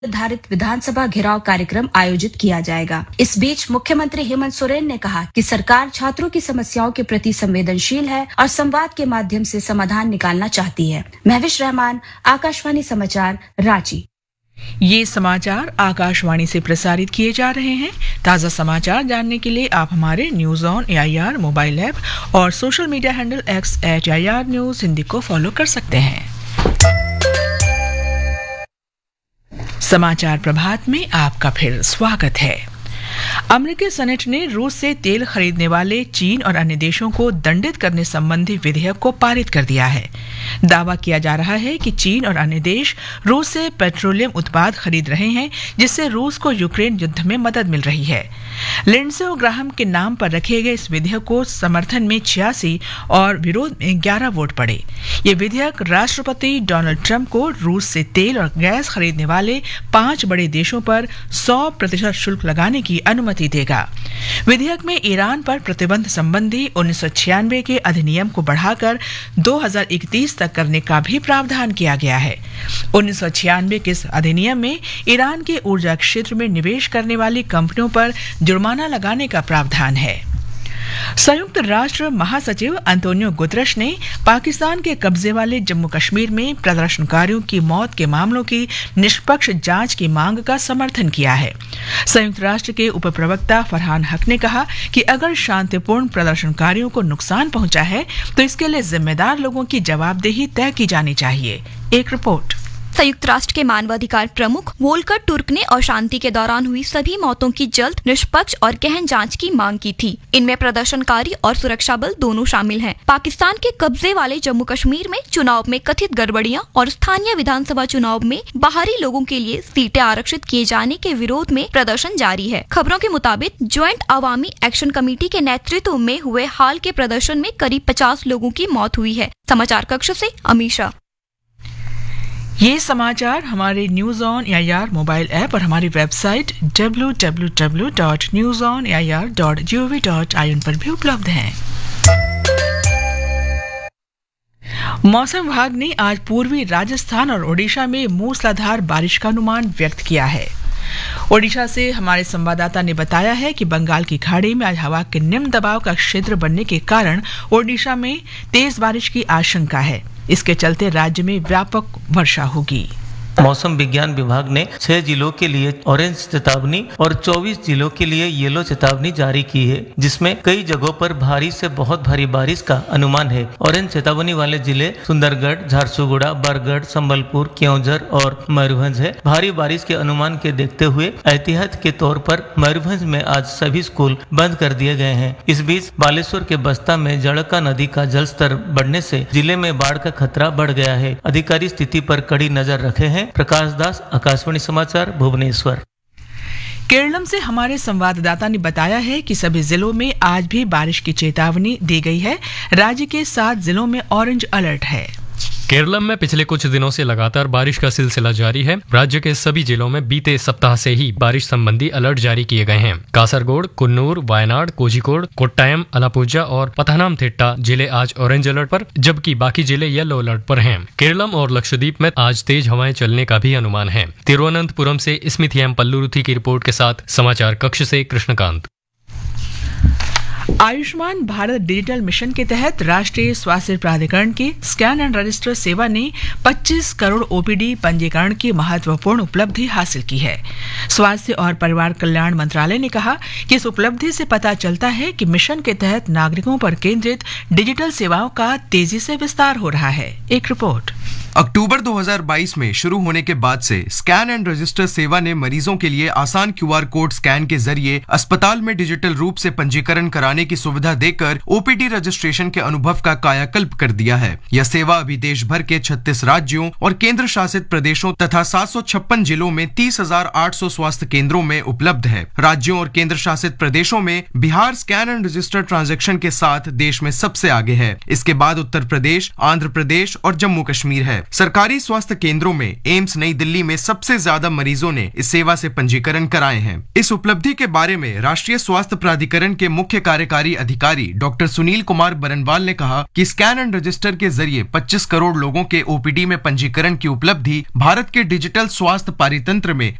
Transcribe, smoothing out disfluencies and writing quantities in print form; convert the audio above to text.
निर्धारित विधानसभा घेराव कार्यक्रम आयोजित किया जाएगा। इस बीच मुख्यमंत्री हेमंत सोरेन ने कहा कि सरकार छात्रों की समस्याओं के प्रति संवेदनशील है और संवाद के माध्यम से समाधान निकालना चाहती है। महविश रहमान, आकाशवाणी समाचार, रांची। ये समाचार आकाशवाणी से प्रसारित किए जा रहे हैं। ताज़ा समाचार जानने के लिए आप हमारे news on AIR mobile app और social media handle X@AIR News Hindi को फॉलो कर सकते हैं। समाचार प्रभात में आपका फिर स्वागत है। अमेरिकी सेनेट ने रूस से तेल खरीदने वाले चीन और अन्य देशों को दंडित करने संबंधी विधेयक को पारित कर दिया है। दावा किया जा रहा है कि चीन और अन्य देश रूस से पेट्रोलियम उत्पाद खरीद रहे हैं, जिससे रूस को यूक्रेन युद्ध में मदद मिल रही है। लिंडसे ग्राहम के नाम पर रखे गए इस विधेयक को समर्थन में 86 और विरोध में 11 वोट पड़े। ये विधेयक राष्ट्रपति डोनाल्ड ट्रंप को रूस से तेल और गैस खरीदने वाले 5 बड़े देशों पर 100% शुल्क लगाने की अनुमति देगा। विधेयक में ईरान पर प्रतिबंध संबंधी 1996 के अधिनियम को बढ़ाकर 2031 तक करने का भी प्रावधान किया गया है। 1996 के इस अधिनियम में ईरान के ऊर्जा क्षेत्र में निवेश करने वाली कंपनियों पर जुर्माना लगाने का प्रावधान है। संयुक्त राष्ट्र महासचिव अंतोनियो गुतरश ने पाकिस्तान के कब्जे वाले जम्मू कश्मीर में प्रदर्शनकारियों की मौत के मामलों की निष्पक्ष जांच की मांग का समर्थन किया है। संयुक्त राष्ट्र के उप प्रवक्ता फरहान हक ने कहा कि अगर शांतिपूर्ण प्रदर्शनकारियों को नुकसान पहुंचा है तो इसके लिए जिम्मेदार लोगों की जवाबदेही तय की जानी चाहिए। एक रिपोर्ट। संयुक्त राष्ट्र के मानवाधिकार प्रमुख वोल्कर टुर्क ने अशांति के दौरान हुई सभी मौतों की जल्द, निष्पक्ष और गहन जांच की मांग की थी। इनमें प्रदर्शनकारी और सुरक्षा बल दोनों शामिल हैं। पाकिस्तान के कब्जे वाले जम्मू कश्मीर में चुनाव में कथित गड़बड़ियां और स्थानीय विधानसभा चुनाव में बाहरी लोगों के लिए सीटें आरक्षित किए जाने के विरोध में प्रदर्शन जारी है। खबरों के मुताबिक ज्वाइंट अवामी एक्शन कमेटी के नेतृत्व में हुए हाल के प्रदर्शन में करीब 50 लोगों की मौत हुई है। समाचार कक्ष से अमीशा। ये समाचार हमारे news on AIR mobile app और हमारी वेबसाइट www.newsonair.gov.in पर भी उपलब्ध हैं। मौसम विभाग ने आज पूर्वी राजस्थान और ओडिशा में मूसलाधार बारिश का अनुमान व्यक्त किया है। ओडिशा से हमारे संवाददाता ने बताया है कि बंगाल की खाड़ी में आज हवा के निम्न दबाव का क्षेत्र बनने के कारण ओडिशा में तेज बारिश की आशंका है। इसके चलते राज्य में व्यापक वर्षा होगी। मौसम विज्ञान विभाग ने 6 जिलों के लिए ऑरेंज चेतावनी और 24 जिलों के लिए येलो चेतावनी जारी की है, जिसमें कई जगहों पर भारी से बहुत भारी बारिश का अनुमान है। ऑरेंज चेतावनी वाले जिले सुंदरगढ़, झारसुगुड़ा, बरगढ़, संबलपुर, केओंझर और मयूरभंज है। भारी बारिश के अनुमान के देखते हुए एहतियात के तौर पर मयूरभंज में आज सभी स्कूल बंद कर दिए गए हैं। इस बीच बालेश्वर के बस्ता में जड़का नदी का जलस्तर बढ़ने से जिले में बाढ़ का खतरा बढ़ गया है। अधिकारी स्थिति पर कड़ी नजर रखे हैं। प्रकाश दास, आकाशवाणी समाचार, भुवनेश्वर। केरलम से हमारे संवाददाता ने बताया है कि सभी जिलों में आज भी बारिश की चेतावनी दी गई है। राज्य के 7 जिलों में ऑरेंज अलर्ट है। केरलम में पिछले कुछ दिनों से लगातार बारिश का सिलसिला जारी है। राज्य के सभी जिलों में बीते सप्ताह से ही बारिश संबंधी अलर्ट जारी किए गए हैं। कासरगोड, कुन्नूर, वायनाड, कोझिकोड, कोट्टायम, अलापुझा और पथानमथिट्टा जिले आज ऑरेंज अलर्ट पर, जबकि बाकी जिले येलो अलर्ट पर हैं। केरलम और लक्षद्वीप में आज तेज हवाएं चलने का भी अनुमान है। तिरुवनंतपुरम से स्मिथ एम पल्लुरुथी की रिपोर्ट के साथ समाचार कक्ष से कृष्णकांत। आयुष्मान भारत डिजिटल मिशन के तहत राष्ट्रीय स्वास्थ्य प्राधिकरण की स्कैन एंड रजिस्टर सेवा ने 25 करोड़ OPD पंजीकरण की महत्वपूर्ण उपलब्धि हासिल की है। स्वास्थ्य और परिवार कल्याण मंत्रालय ने कहा कि इस उपलब्धि से पता चलता है कि मिशन के तहत नागरिकों पर केंद्रित डिजिटल सेवाओं का तेजी से विस्तार हो रहा है। एक रिपोर्ट। अक्टूबर 2022 में शुरू होने के बाद से स्कैन एंड रजिस्टर सेवा ने मरीजों के लिए आसान QR कोड स्कैन के जरिए अस्पताल में डिजिटल रूप से पंजीकरण कराने की सुविधा देकर OPD रजिस्ट्रेशन के अनुभव का कायाकल्प कर दिया है। यह सेवा अभी देश भर के 36 राज्यों और केंद्र शासित प्रदेशों तथा 756 जिलों में 30,800 स्वास्थ्य केंद्रों में उपलब्ध है। राज्यों और केंद्र शासित प्रदेशों में Bihar scan and register transaction के साथ देश में सबसे आगे है। इसके बाद उत्तर प्रदेश, आंध्र प्रदेश और जम्मू कश्मीर है। है। सरकारी स्वास्थ्य केंद्रों में एम्स नई दिल्ली में सबसे ज्यादा मरीजों ने इस सेवा से पंजीकरण कराए हैं। इस उपलब्धि के बारे में राष्ट्रीय स्वास्थ्य प्राधिकरण के मुख्य कार्यकारी अधिकारी डॉक्टर सुनील कुमार बरनवाल ने कहा कि स्कैन एंड रजिस्टर के जरिए 25 करोड़ लोगों के ओपीडी में पंजीकरण की उपलब्धि भारत के डिजिटल स्वास्थ्य पारितंत्र में